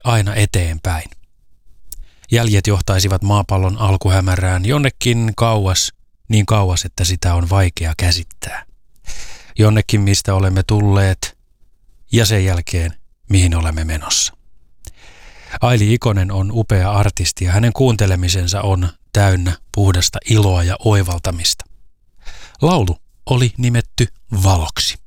aina eteenpäin. Jäljet johtaisivat maapallon alkuhämärään jonnekin kauas, niin kauas, että sitä on vaikea käsittää. Jonnekin, mistä olemme tulleet, ja sen jälkeen, mihin olemme menossa. Aili Ikonen on upea artisti ja hänen kuuntelemisensa on täynnä puhdasta iloa ja oivaltamista. Laulu oli nimetty Valoksi.